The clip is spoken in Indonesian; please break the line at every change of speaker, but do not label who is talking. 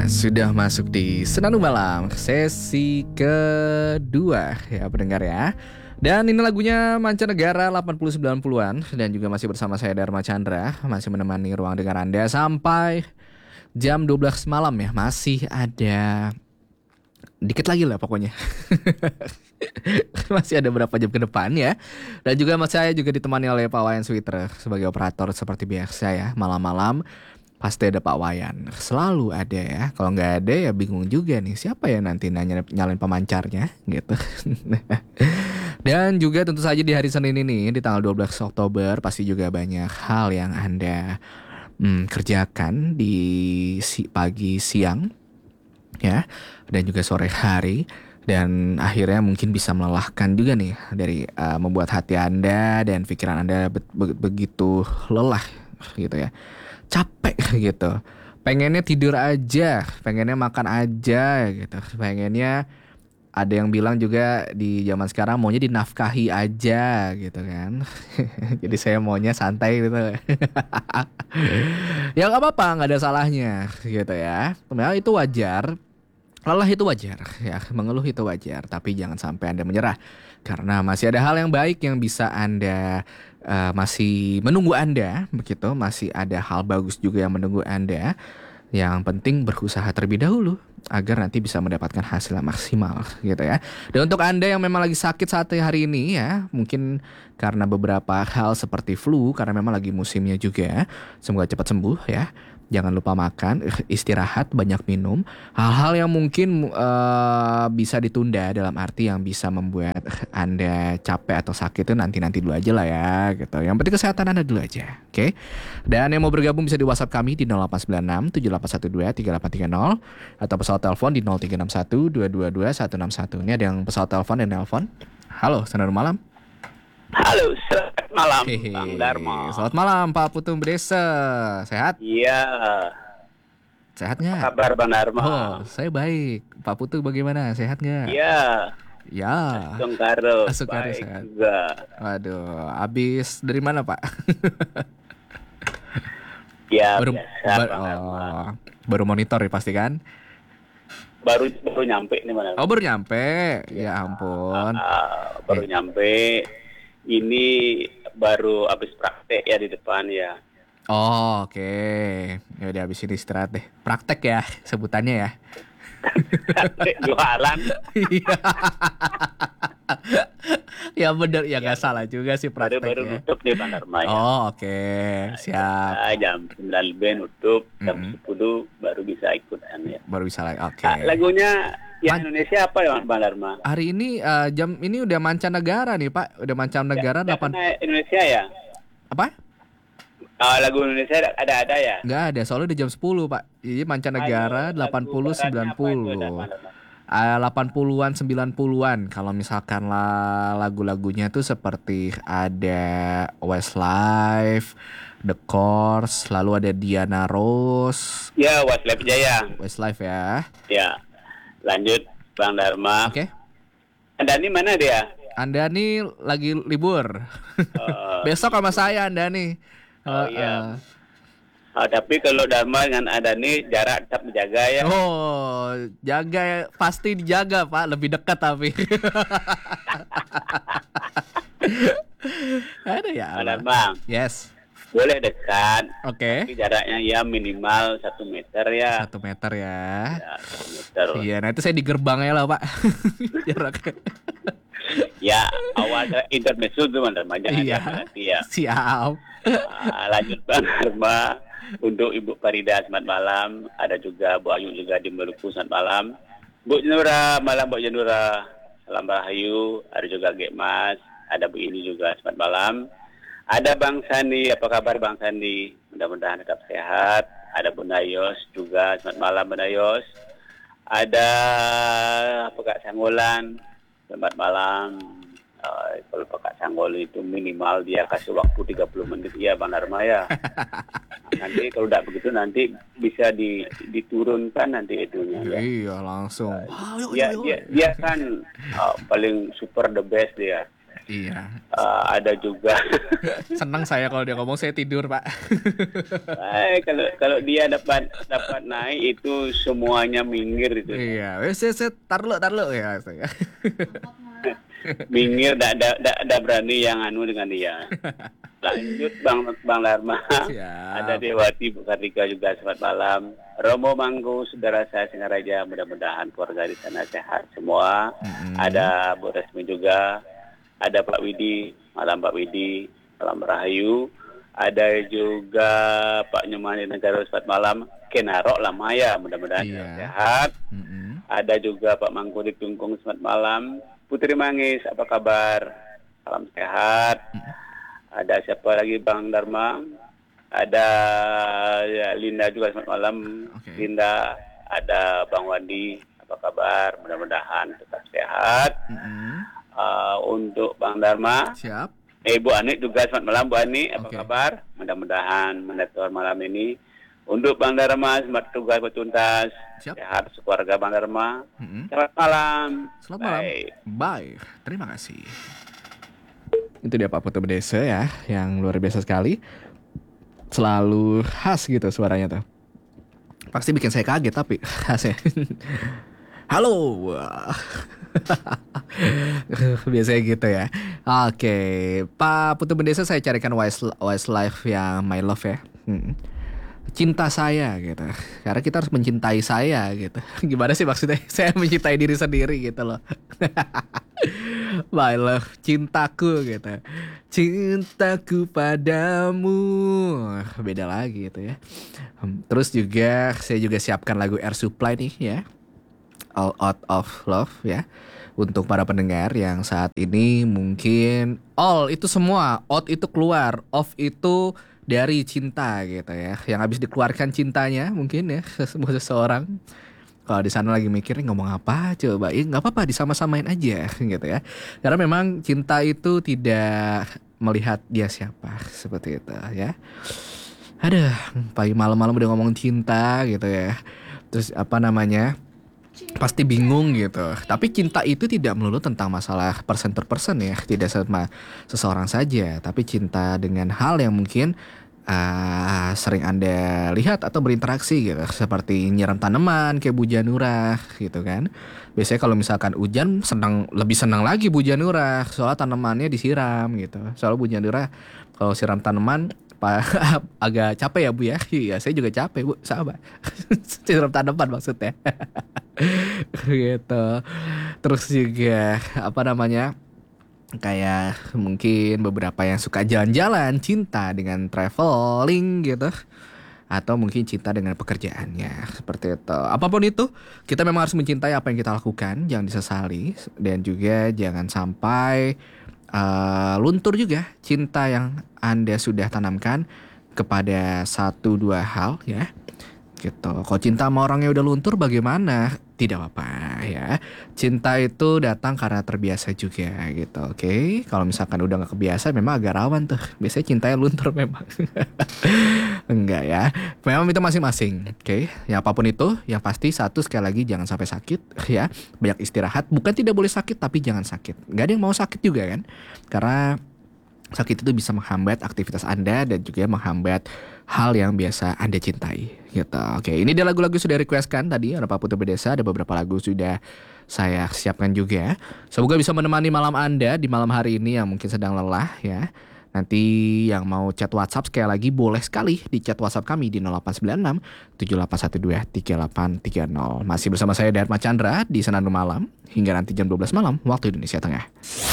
sudah masuk di Senandung Malam sesi kedua ya pendengar ya. Dan ini lagunya mancanegara 80-90-an. Dan juga masih bersama saya Dharma Chandra, masih menemani ruang dengar Anda sampai jam 12 malam ya. Masih ada dikit lagi lah pokoknya. Masih ada berapa jam ke depan ya. Dan juga saya juga ditemani oleh Pak Wayan Switer sebagai operator seperti biasa ya. Malam-malam pasti ada Pak Wayan, selalu ada ya. Kalau nggak ada ya bingung juga nih, siapa ya nanti nyalain pemancarnya gitu. Dan juga tentu saja di hari Senin ini, di tanggal 12 Oktober, pasti juga banyak hal yang Anda kerjakan di pagi, siang ya, dan juga sore hari. Dan akhirnya mungkin bisa melelahkan juga nih, dari membuat hati Anda dan pikiran Anda begitu lelah gitu ya, capek gitu, pengennya tidur aja, pengennya makan aja gitu, pengennya, ada yang bilang juga di zaman sekarang maunya dinafkahi aja gitu kan. Jadi saya maunya santai gitu. Ya nggak apa-apa, nggak ada salahnya gitu ya. Memang itu wajar. Lelah itu wajar ya, mengeluh itu wajar, tapi jangan sampai Anda menyerah karena masih ada hal yang baik yang bisa Anda masih menunggu Anda begitu, masih ada hal bagus juga yang menunggu Anda. Yang penting berusaha terlebih dahulu agar nanti bisa mendapatkan hasil yang maksimal gitu ya. Dan untuk Anda yang memang lagi sakit saat hari ini ya, mungkin karena beberapa hal seperti flu, karena memang lagi musimnya juga, semoga cepat sembuh ya. Jangan lupa makan, istirahat, banyak minum. Hal-hal yang mungkin bisa ditunda, dalam arti yang bisa membuat Anda capek atau sakit itu nanti-nanti dulu aja lah ya gitu. Yang penting kesehatan Anda dulu aja, oke? Dan yang mau bergabung bisa di WhatsApp kami di 0896 7812 3830 atau pesawat telepon di 0361 222 161. Ini ada yang pesawat telepon dan nelpon. Halo, selamat malam.
Halo, selamat malam, Bang Dharma.
Selamat malam, Pak Putung Bedesa. Sehat?
Iya.
Sehat nggak?
Apa kabar, Bang Dharma?
Oh, saya baik. Pak Putu bagaimana? Sehat nggak?
Iya.
Ya.
Asungkaro.
Baik
Sehat.
juga. Waduh, habis dari mana, Pak?
Ya,
baru baru monitor ya pasti kan?
Baru nyampe nih, Bang Dharma.
Oh, baru nyampe. Ya ampun.
Baru nyampe. Ini baru habis praktek ya di depan ya.
Oh, oke. Ya udah habis ini istirahat deh. Praktek ya sebutannya ya.
Jualan.
Iya. Ya bener, ya nggak salah juga sih praktek
Baru
ya.
nutup nih, Bang Dharma ya.
Oh, oke. Siap.
Jam 9 lebih nutup, jam 10 baru bisa ikutan ya.
Baru bisa lagi. Oke.
Lagunya yang Indonesia apa ya, Bang Dharma?
Hari ini jam ini udah mancanegara nih, Pak. Udah mancanegara 8.
Indonesia ya?
Apa?
Lagu Indonesia ada ya?
Nggak ada, soalnya udah jam 10, Pak. Jadi mancanegara 80 90. 80-an 90-an. Kalau misalkan lagu-lagunya tuh seperti ada Westlife, The Course, lalu ada Diana Ross.
Ya, Westlife Jaya.
Westlife ya.
Ya. Lanjut, Bang Dharma.
Oke.
Andani mana dia?
Andani lagi libur. Besok sama saya Andani.
Iya. Tapi kalau Dharma dengan Andani jarak tetap dijaga ya.
Oh, jaga, pasti dijaga, Pak. Lebih dekat tapi. Ada ya.
Ada, Bang.
Yes.
Boleh dekat.
Oke.
Tapi jaraknya ya minimal 1 meter ya.
1 meter ya.
Ya, 1 meter.
Iya, nah itu saya di gerbangnya lah, Pak. Jaraknya.
Ya, awal intermezzo tuh, Bang Dharma.
Iya.
Ya.
Siap.
Lanjut, Bang Dharma. Untuk Ibu Farida selamat malam. Ada juga Bu Ayu juga di Maluku selamat malam. Bu Jenura, malam Bu Jenura. Salam Rahayu. Ada juga Gek Mas. Ada Bu Ini juga selamat malam. Ada Bang Sandi, apa kabar Bang Sandi? Mudah-mudahan tetap sehat. Ada Bu Nayos juga, selamat malam Bu Nayos. Ada Pak Sanggolan, selamat malam. Kalau Pak Sanggol itu minimal dia kasih waktu 30 menit ya Bang Dharma ya. Nanti kalau tidak begitu nanti bisa diturunkan nanti itunya. Ya.
Iya langsung.
Dia kan paling super the best dia.
Iya.
Ada juga.
Senang saya kalau dia ngomong saya tidur, Pak.
Kalau dia dapat naik itu semuanya minggir itu.
Iya, saya tarlo ya saya.
Minggir, tidak berani yang anu dengan dia. Lanjut Bang Dharma.
Siap.
Ada Dewati Bu Kartika juga, selamat malam. Romo Manggu, saudara saya Singaraja, mudah-mudahan keluarga di sana sehat semua. Ada Bu Resmi juga. Ada Pak Widi, malam Pak Widi, malam Rahayu. Ada juga Pak Nyumani Negara, selamat malam. Kenarok Lamaya, mudah-mudahan sehat. Ada juga Pak Mangku di Tungkung, selamat malam. Putri Mangis, apa kabar? Salam sehat. Ada siapa lagi Bang Dharma? Ada Linda juga, selamat malam. Linda, ada Bang Wandi, apa kabar? Mudah-mudahan tetap sehat. Untuk Bang Dharma,
siap.
Bu Ani juga, selamat malam Bu Ani, apa kabar? Mudah-mudahan mendatar malam ini. Untuk Bang Dharma, selamat tugas bertuntas. Sehat sekeluarga Bang Dharma. Selamat malam.
Selamat malam. Bye. Terima kasih. Itu dia Pak Putu Bedese ya, yang luar biasa sekali. Selalu khas gitu suaranya tuh. Pasti bikin saya kaget tapi khas ya. Halo. Biasanya gitu ya. Oke, Pak Putu Bedese saya carikan Westlife yang My Love ya. Cinta saya gitu. Karena kita harus mencintai saya gitu. Gimana sih maksudnya? Saya mencintai diri sendiri gitu loh. My love, cintaku gitu. Cintaku padamu. Beda lagi gitu ya. Terus juga saya juga siapkan lagu Air Supply nih ya. All Out of Love ya. Untuk para pendengar yang saat ini mungkin all itu semua, out itu keluar, off itu dari cinta gitu ya, yang habis dikeluarkan cintanya mungkin ya seseorang. Kalau di sana lagi mikirin ngomong apa, coba nggak apa-apa disama-samain aja gitu ya. Karena memang cinta itu tidak melihat dia siapa seperti itu ya. Aduh, pagi malam-malam udah ngomong cinta gitu ya. Terus apa namanya? Pasti bingung gitu. Tapi cinta itu tidak melulu tentang masalah person per person ya, tidak sama seseorang saja, tapi cinta dengan hal yang mungkin sering Anda lihat atau berinteraksi gitu, seperti nyiram tanaman kayak Bu Janura gitu kan. Biasanya kalau misalkan hujan lebih senang lagi Bu Janura, soalnya tanamannya disiram gitu. Soalnya Bu Janura kalau siram tanaman agak capek ya Bu ya. Iya, saya juga capek Bu, sabar. Siram tanaman maksudnya. Gitu. Terus juga apa namanya, kayak mungkin beberapa yang suka jalan-jalan, cinta dengan traveling gitu, atau mungkin cinta dengan pekerjaannya, seperti itu. Apapun itu, kita memang harus mencintai apa yang kita lakukan, jangan disesali, dan juga jangan sampai luntur juga cinta yang Anda sudah tanamkan kepada 1-2 hal ya. Gitu. Kalau cinta sama orangnya udah luntur bagaimana? Tidak apa-apa ya. Cinta itu datang karena terbiasa juga gitu. Oke. Kalau misalkan udah gak kebiasa memang agak rawan tuh. Biasanya cintanya luntur memang. Enggak ya. Memang itu masing-masing. Oke. Ya apapun itu, yang pasti satu, sekali lagi jangan sampai sakit ya. Banyak istirahat. Bukan tidak boleh sakit, tapi jangan sakit. Gak ada yang mau sakit juga kan. Karena sakit itu bisa menghambat aktivitas Anda dan juga menghambat hal yang biasa Anda cintai gitu. Oke, ini dia lagu-lagu sudah requestkan tadi. Ada Pak Putu Bedesa, ada beberapa lagu sudah saya siapkan juga. Semoga bisa menemani malam Anda di malam hari ini yang mungkin sedang lelah ya. Nanti yang mau chat WhatsApp sekali lagi boleh sekali di chat WhatsApp kami di 0896 7812 3830. Masih bersama saya Dharma Chandra di Senandung Malam hingga nanti jam 12 malam waktu Indonesia Tengah.